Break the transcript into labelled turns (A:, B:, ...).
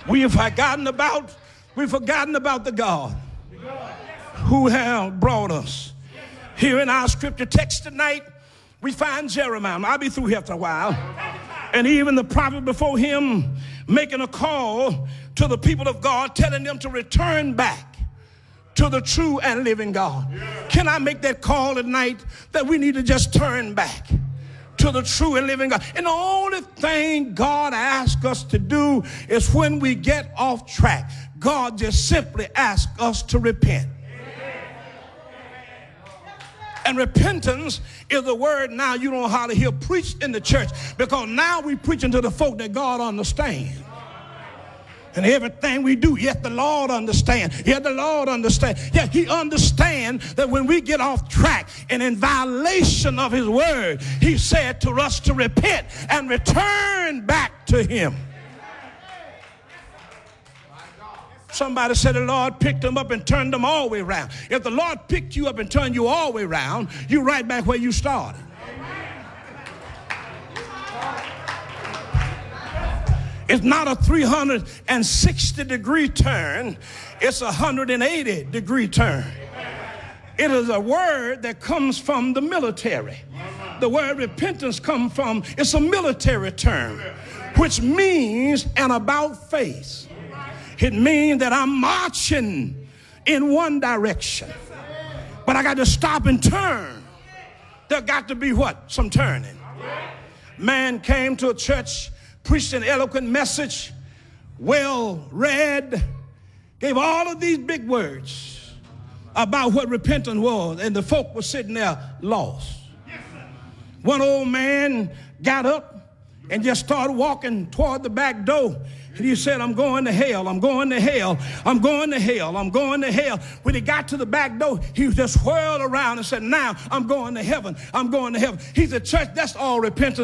A: We've forgotten about the God who have brought us. Here in our scripture text tonight, we find Jeremiah. I'll be through here after a while. And even the prophet before him making a call to the people of God, telling them to return back to the true and living God. Can I make that call tonight that we need to just turn back to the true and living God? And the only thing God asks us to do is when we get off track, God just simply asks us to repent. And repentance is the word now you don't hardly hear preached in the church, because now we preaching to the folk that God understands. And everything we do, yet the Lord understands. Yet the Lord understands. Yet he understands that when we get off track and in violation of his word, he said to us to repent and return back to him. Somebody said the Lord picked them up and turned them all the way around. If the Lord picked you up and turned you all the way around, you're right back where you started. It's not a 360-degree turn. It's a 180-degree turn. It is a word that comes from the military. The word repentance comes from, it's a military term, which means an about face. It means that I'm marching in one direction, but I got to stop and turn. There got to be what? Some turning. Man came to a church, preached an eloquent message, well read, gave all of these big words about what repentance was, and the folk were sitting there lost. One old man got up and just started walking toward the back door. And he said, I'm going to hell, I'm going to hell, I'm going to hell, I'm going to hell. When he got to the back door, he just whirled around and said, now I'm going to heaven, I'm going to heaven. He said, church, that's all repentance